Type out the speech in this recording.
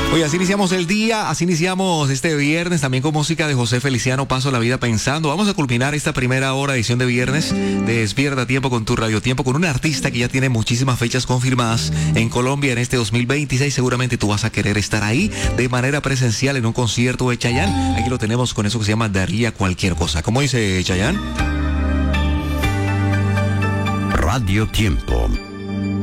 Oye, así iniciamos el día, así iniciamos este viernes, también con música de José Feliciano, Paso la Vida Pensando. Vamos a culminar esta primera hora edición de viernes de Despierta Tiempo con tu Radio Tiempo, con un artista que ya tiene muchísimas fechas confirmadas en Colombia en este 2026. Seguramente tú vas a querer estar ahí de manera presencial en un concierto de Chayanne. Aquí lo tenemos con eso que se llama Daría Cualquier Cosa. ¿Cómo dice Chayanne? Radio Tiempo.